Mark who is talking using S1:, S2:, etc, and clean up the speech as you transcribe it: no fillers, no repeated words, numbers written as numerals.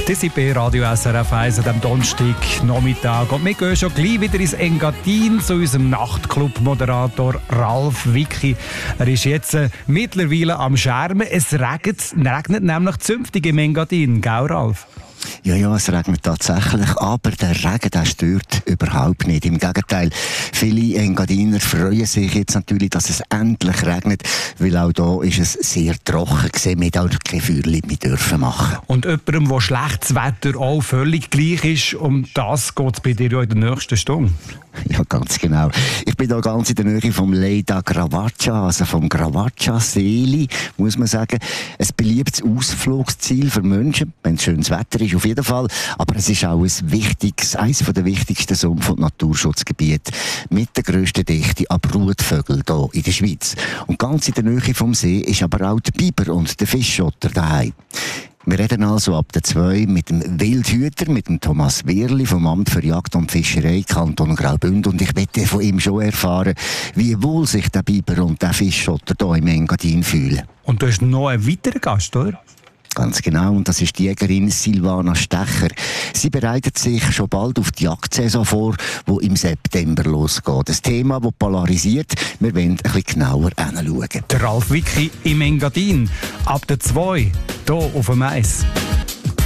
S1: Das sind bei Radio SRF 1 am Donnerstag Nachmittag. Und wir gehen schon gleich wieder ins Engadin zu unserem Nachtclub-Moderator Ralf Wicki. Er ist jetzt mittlerweile am Schermen. Es regnet nämlich zünftig im Engadin, gell Ralf?
S2: Ja, es regnet tatsächlich, aber der Regen, der stört überhaupt nicht. Im Gegenteil, viele Engadiner freuen sich jetzt natürlich, dass es endlich regnet, weil auch da ist es sehr trocken gewesen, mit auch kein Feuerchen mehr dürfen machen.
S1: Und jemandem, wo schlechtes Wetter auch völlig gleich ist, um das geht es bei dir ja in der nächsten Stunde.
S2: Ja, ganz genau. Ich bin da ganz in der Nähe vom Lejda Gravaccia, also vom Gravaccia-Seeli, muss man sagen. Ein beliebtes Ausflugsziel für Menschen, wenn es schönes Wetter ist, auf jeden Fall. Aber es ist auch eines der wichtigsten Sumpf- und Naturschutzgebiete mit der grössten Dichte an Brutvögeln hier in der Schweiz. Und ganz in der Nähe vom See ist aber auch der Biber und der Fischotter daheim. Wir reden also ab der 2 mit dem Wildhüter, mit dem Thomas Wehrli vom Amt für Jagd und Fischerei Kanton Graubünden. Und ich möchte von ihm schon erfahren, wie wohl sich der Biber und der Fischotter hier im Engadin fühlen.
S1: Und du hast noch einen weiteren Gast, oder?
S2: Ganz genau, und das ist die Jägerin Silvana Stecher. Sie bereitet sich schon bald auf die Jagdsaison vor, die im September losgeht. Das Thema, das polarisiert, wir wollen ein bisschen genauer hinschauen.
S1: Der Ralf Wicki im Engadin, ab der 2, hier auf dem Eis.